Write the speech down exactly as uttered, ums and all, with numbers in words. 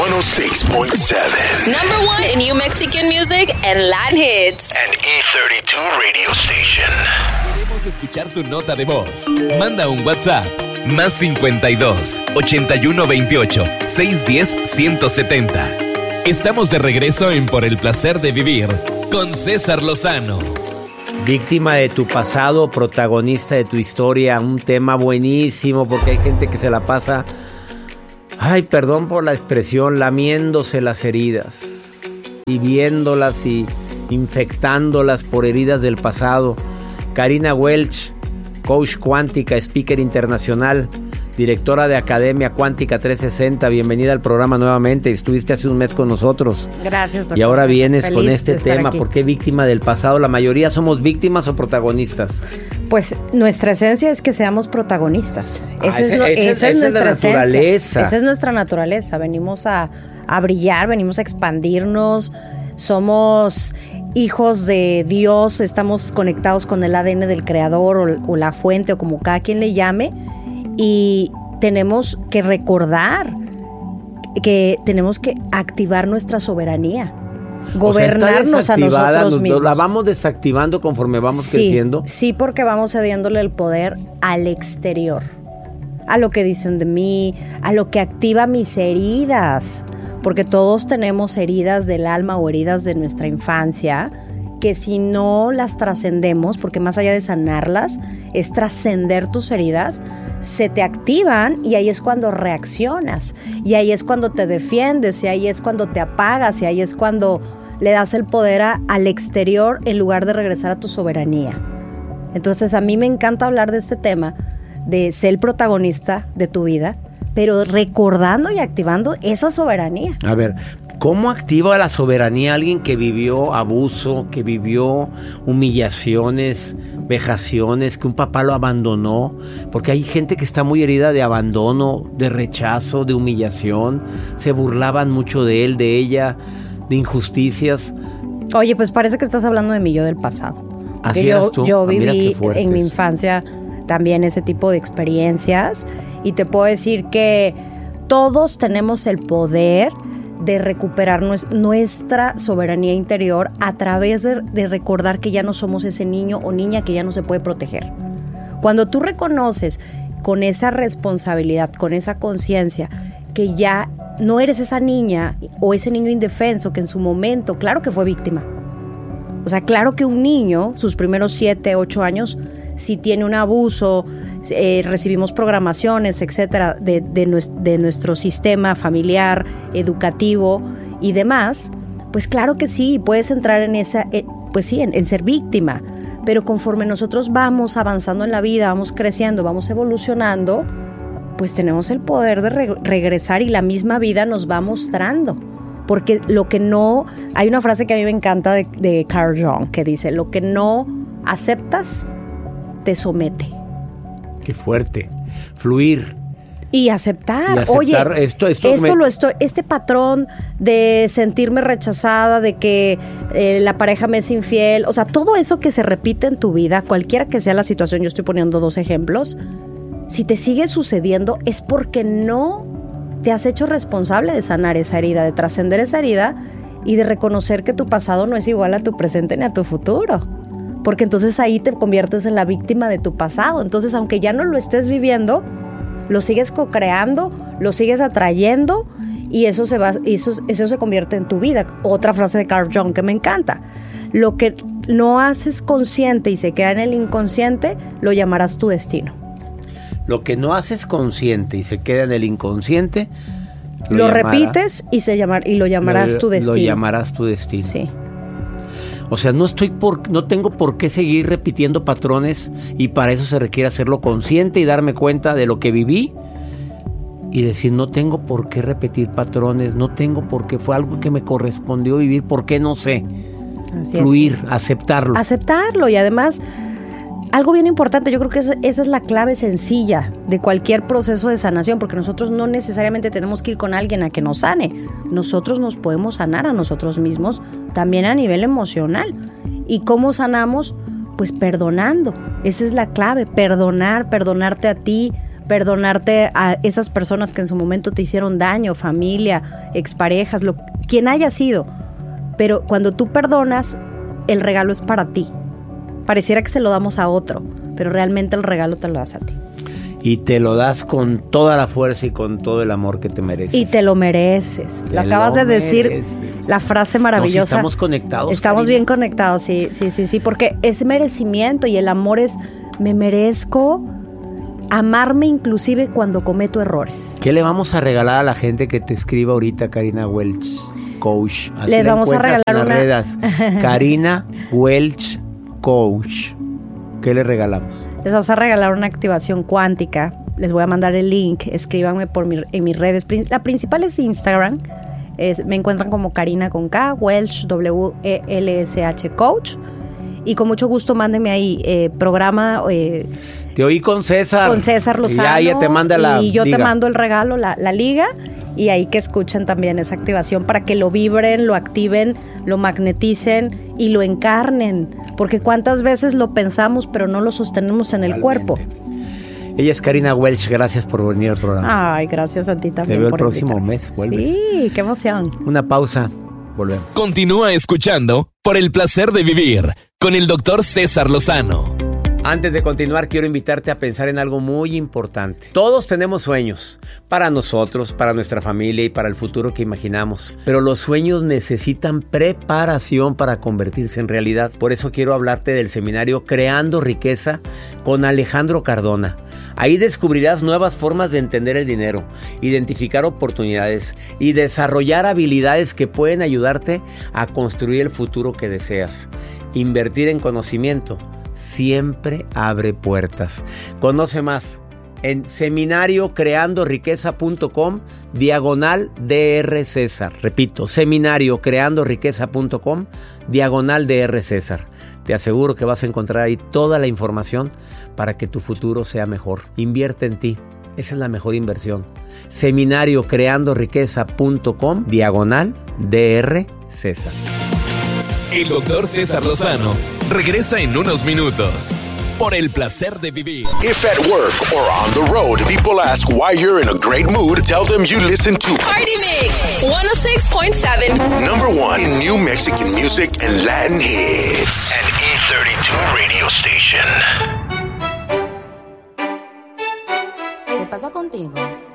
ciento seis punto siete. Number one in New Mexican music and Latin hits. An E treinta y dos radio station. Queremos escuchar tu nota de voz. Manda un WhatsApp. Más cincuenta y dos, ochenta y uno veintiocho, seiscientos diez, ciento setenta. Estamos de regreso en Por el Placer de Vivir con César Lozano. Víctima de tu pasado, protagonista de tu historia. Un tema buenísimo porque hay gente que se la pasa, ay, perdón por la expresión, lamiéndose las heridas y viéndolas y infectándolas por heridas del pasado. Karina Welch, coach cuántica, speaker internacional, directora de Academia Cuántica trescientos sesenta. Bienvenida al programa nuevamente. Estuviste hace un mes con nosotros. Gracias, doctor. Y ahora vienes Feliz con este de estar tema. aquí. ¿Por qué víctima del pasado? ¿La mayoría somos víctimas o protagonistas? Pues nuestra esencia es que seamos protagonistas. Ah, Esa es, ese- lo- ese- esa esa es es la nuestra esencia. naturaleza. Esa es nuestra naturaleza. Venimos a, a brillar, venimos a expandirnos. Somos hijos de Dios, estamos conectados con el A D N del Creador o, o la fuente o como cada quien le llame. Y tenemos que recordar que tenemos que activar nuestra soberanía. O sea, está Gobernarnos a desactivada, nosotros nos- mismos. La vamos desactivando conforme vamos Sí, creciendo. sí, porque vamos cediéndole el poder al exterior, a lo que dicen de mí, a lo que activa mis heridas, porque todos tenemos heridas del alma o heridas de nuestra infancia, que si no las trascendemos, porque más allá de sanarlas, es trascender tus heridas, se te activan y ahí es cuando reaccionas, y ahí es cuando te defiendes, y ahí es cuando te apagas, y ahí es cuando le das el poder a- al exterior en lugar de regresar a tu soberanía. Entonces a mí me encanta hablar de este tema, de ser el protagonista de tu vida, pero recordando y activando esa soberanía. A ver, ¿cómo activa la soberanía alguien que vivió abuso, que vivió humillaciones, vejaciones, que un papá lo abandonó? Porque hay gente que está muy herida de abandono, de rechazo, de humillación. Se burlaban mucho de él, de ella, de injusticias. Oye, pues parece que estás hablando de mi yo del pasado. Porque ¿Así yo, eras tú? yo Ah, mira viví qué fuerte en mi eso. infancia también ese tipo de experiencias y te puedo decir que todos tenemos el poder de recuperar nues- nuestra soberanía interior a través de, de recordar que ya no somos ese niño o niña que ya no se puede proteger. Cuando tú reconoces con esa responsabilidad, con esa conciencia, que ya no eres esa niña o ese niño indefenso que en su momento, claro que fue víctima. O sea, claro que un niño, sus primeros siete, ocho años, si tiene un abuso, eh, recibimos programaciones, etcétera, de, de, nues- de nuestro sistema familiar, educativo y demás, pues claro que sí, puedes entrar en esa, eh, pues sí, en, en ser víctima. Pero conforme nosotros vamos avanzando en la vida, vamos creciendo, vamos evolucionando, pues tenemos el poder de re- regresar y la misma vida nos va mostrando. Porque lo que no... Hay una frase que a mí me encanta de, de Carl Jung que dice, lo que no aceptas, te somete. Qué fuerte. Fluir. Y aceptar, Y aceptar oye, esto- esto esto me- lo estoy, este patrón de sentirme rechazada, de que eh, la pareja me es infiel, o sea, todo eso que se repite en tu vida, cualquiera que sea la situación, yo estoy poniendo dos ejemplos, si te sigue sucediendo es porque no te has hecho responsable de sanar esa herida, de trascender esa herida y de reconocer que tu pasado no es igual a tu presente ni a tu futuro. Porque entonces ahí te conviertes en la víctima de tu pasado. Entonces, aunque ya no lo estés viviendo, lo sigues co-creando, lo sigues atrayendo y eso se va, eso, eso se convierte en tu vida. Otra frase de Carl Jung que me encanta. Lo que no haces consciente y se queda en el inconsciente, lo llamarás tu destino. Lo que no haces consciente y se queda en el inconsciente, Lo, llamará- repites y, se llamar, y lo llamarás lo- tu destino. Lo llamarás tu destino. Sí. O sea, no estoy por, no tengo por qué seguir repitiendo patrones y para eso se requiere hacerlo consciente y darme cuenta de lo que viví y decir, no tengo por qué repetir patrones, no tengo por qué, fue algo que me correspondió vivir, ¿por qué no sé? Así es. Fluir, aceptarlo. Aceptarlo y además algo bien importante, yo creo que esa, esa es la clave sencilla de cualquier proceso de sanación, porque nosotros no necesariamente tenemos que ir con alguien a que nos sane, nosotros nos podemos sanar a nosotros mismos también a nivel emocional. ¿Y cómo sanamos? Pues perdonando, esa es la clave, perdonar, perdonarte a ti, perdonarte a esas personas que en su momento te hicieron daño, familia, exparejas, lo, quien haya sido. Pero cuando tú perdonas, el regalo es para ti. Pareciera que se lo damos a otro, pero realmente el regalo te lo das a ti. Y te lo das con toda la fuerza y con todo el amor que te mereces. Y te lo mereces. Te lo acabas lo de decir, mereces. La frase maravillosa. No, si estamos conectados. Estamos Karina. bien conectados, sí, sí, sí, sí, porque es merecimiento y el amor es, me merezco amarme inclusive cuando cometo errores. ¿Qué le vamos a regalar a la gente que te escriba ahorita, Karina Welch Coach? Así Le la vamos a encuentras regalar en las una- redes. Karina Welch Coach. ¿Qué le regalamos? Les vamos a regalar una activación cuántica. Les voy a mandar el link. Escríbanme por mi, en mis redes. La principal es Instagram. Es, me encuentran como Karina con K, Welch, W E L S H Coach. Y con mucho gusto mándenme ahí eh, programa. Eh, Te oí con César. Con César Lozano. Y ya ella te manda la Y yo liga. te mando el regalo, la, la liga. Y ahí que escuchen también esa activación para que lo vibren, lo activen, lo magneticen y lo encarnen. Porque cuántas veces lo pensamos, pero no lo sostenemos en el Totalmente. cuerpo. Ella es Karina Welch. Gracias por venir al programa. Ay, gracias a ti también. Te veo el por próximo invitarme. mes, vuelves. Sí, qué emoción. Una pausa. Volvemos. Continúa escuchando Por el placer de vivir con el doctor César Lozano. Antes de continuar, quiero invitarte a pensar en algo muy importante. Todos tenemos sueños, para nosotros, para nuestra familia y para el futuro que imaginamos. Pero los sueños necesitan preparación para convertirse en realidad. Por eso quiero hablarte del seminario Creando Riqueza con Alejandro Cardona. Ahí descubrirás nuevas formas de entender el dinero, identificar oportunidades y desarrollar habilidades que pueden ayudarte a construir el futuro que deseas. Invertir en conocimiento siempre abre puertas. Conoce más en seminario creando riqueza punto com diagonal DR César. Repito, seminario creando riqueza punto com diagonal DR César. Te aseguro que vas a encontrar ahí toda la información para que tu futuro sea mejor. Invierte en ti. Esa es la mejor inversión. seminario creando riqueza punto com diagonal DR César. El doctor César Lozano regresa en unos minutos. Por el placer de vivir. If at work or on the road, people ask why you're in a great mood, tell them you listen to Party Mix one oh six point seven. number one in new Mexican music and Latin hits. An E thirty-two radio station. ¿Qué pasa contigo?